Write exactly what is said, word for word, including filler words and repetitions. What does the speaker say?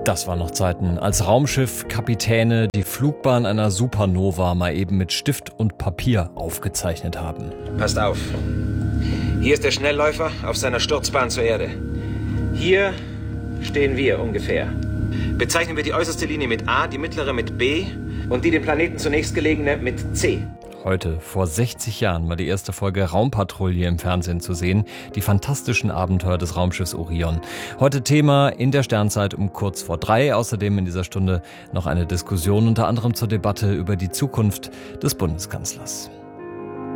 Das waren noch Zeiten, als Raumschiff-Kapitäne die Flugbahn einer Supernova mal eben mit Stift und Papier aufgezeichnet haben. Passt auf. Hier ist der Schnellläufer auf seiner Sturzbahn zur Erde. Hier stehen wir ungefähr. Bezeichnen wir die äußerste Linie mit A, die mittlere mit B und die dem Planeten zunächst gelegene mit C. Heute, vor sechzig Jahren, war die erste Folge Raumpatrouille im Fernsehen zu sehen. Die fantastischen Abenteuer des Raumschiffs Orion. Heute Thema in der Sternzeit um kurz vor drei. Außerdem in dieser Stunde noch eine Diskussion unter anderem zur Debatte über die Zukunft des Bundeskanzlers.